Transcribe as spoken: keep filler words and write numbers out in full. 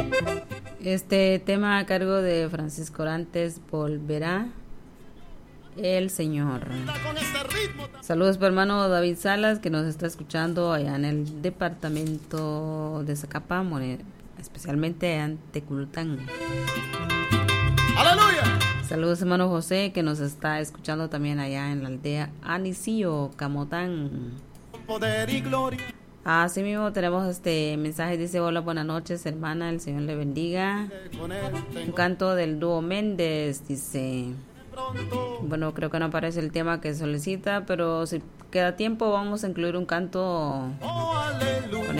Este tema a cargo de Francisco Orantes, Volverá el Señor. Saludos para hermano David Salas, que nos está escuchando allá en el departamento de Zacapán, especialmente en Teculután. ¡Aleluya! Saludos hermano José, que nos está escuchando también allá en la aldea Anisillo, Camotán. Poder y gloria. Así mismo tenemos este mensaje, dice: hola, buenas noches hermana, el Señor le bendiga. Un canto del dúo Méndez, dice. Bueno, creo que no aparece el tema que solicita, pero si queda tiempo vamos a incluir un canto con